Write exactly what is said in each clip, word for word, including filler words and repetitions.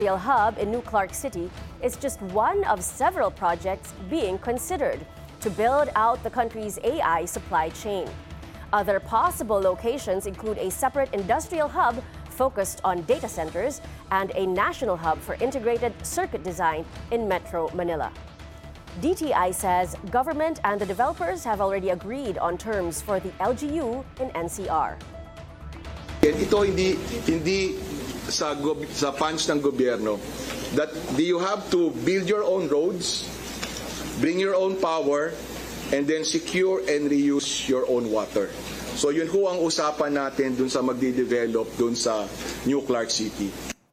hub in New Clark City is just one of several projects being considered to build out the country's A I supply chain. Other possible locations include a separate industrial hub focused on data centers and a national hub for integrated circuit design in Metro Manila. D T I says government and the developers have already agreed on terms for the L G U in N C R. Ito hindi hindi sa sa funds ng gobyerno that you have to build your own roads, bring your own power, and then secure and reuse your own water. So yun ho ang usapan natin dun sa magde-develop dun sa New Clark City.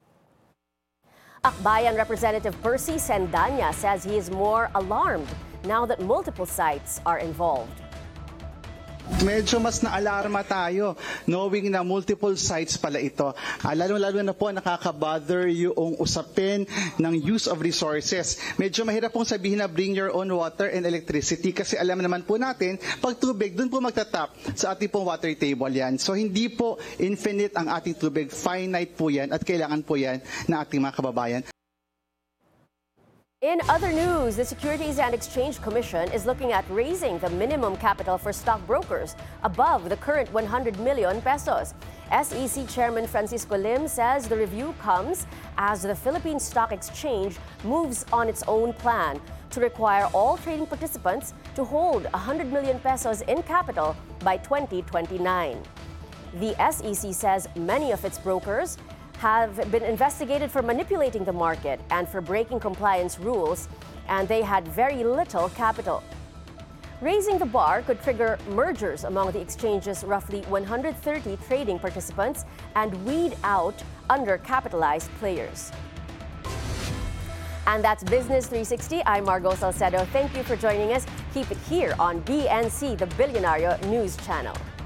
Akbayan Representative Percy Sendanya says he is more alarmed now that multiple sites are involved. Medyo mas na-alarma tayo knowing na multiple sites pala ito. Uh, Lalo-lalo na po nakaka-bother yung usapin ng use of resources. Medyo mahirap pong sabihin na bring your own water and electricity kasi alam naman po natin, pag tubig, dun po magtatap sa ating pong water table yan. So hindi po infinite ang ating tubig, finite po yan at kailangan po yan na ating mga kababayan. In other news, the Securities and Exchange Commission is looking at raising the minimum capital for stockbrokers above the current one hundred million pesos. S E C Chairman Francisco Lim says the review comes as the Philippine Stock Exchange moves on its own plan to require all trading participants to hold one hundred million pesos in capital by twenty twenty-nine. The S E C says many of its brokers have been investigated for manipulating the market and for breaking compliance rules, and they had very little capital. Raising the bar could trigger mergers among the exchange's roughly one hundred thirty trading participants and weed out undercapitalized players. And that's Business three sixty. I'm Margot Salcedo. Thank you for joining us. Keep it here on B N C, the Billionario News Channel.